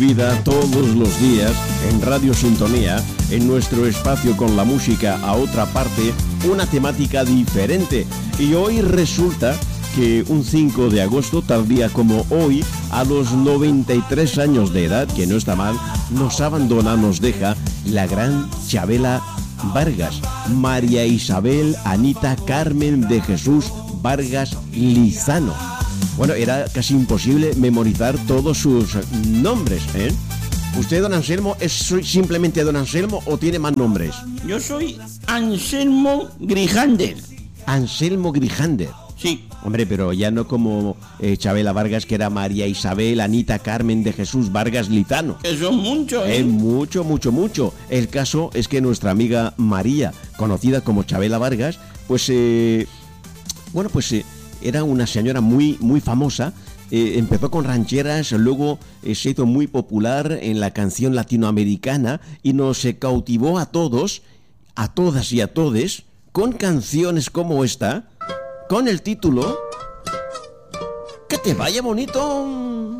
Vida todos los días en Radio Sintonía, en nuestro espacio con la música a otra parte, una temática diferente. Y hoy resulta que un 5 de agosto, tal día como hoy, a los 93 años de edad, que no está mal, nos abandona, nos deja la gran Chabela Vargas, María Isabel Anita Carmen de Jesús Vargas Lizano. Bueno, era casi imposible memorizar todos sus nombres, ¿eh? ¿Usted, don Anselmo, es simplemente don Anselmo o tiene más nombres? Yo soy Anselmo Grijander. Anselmo Grijander. Sí. Hombre, pero ya no como Chabela Vargas, que era María Isabel Anita Carmen de Jesús Vargas Lizano. Que son muchos, ¿eh? Mucho. El caso es que nuestra amiga María, conocida como Chabela Vargas, pues, era una señora muy famosa. Empezó con rancheras, luego se hizo muy popular en la canción latinoamericana y nos cautivó a todos, a todas y a todes, con canciones como esta, con el título Que te vaya bonito.